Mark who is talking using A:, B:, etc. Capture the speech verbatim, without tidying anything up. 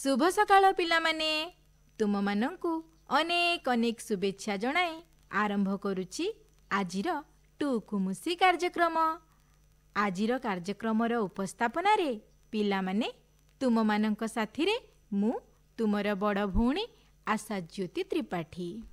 A: शुभ सकाळ पिलामाने तुम मानंकु अनेक अनेक शुभेच्छा जणाए आरंभ करुछि आजिर टुकुमुसी कार्यक्रम। आजिर कार्यक्रमर उपस्थापना रे पिलामाने तुम मानंक साथी रे मु तुमर बड़ भौणी आशा ज्योति त्रिपाठी।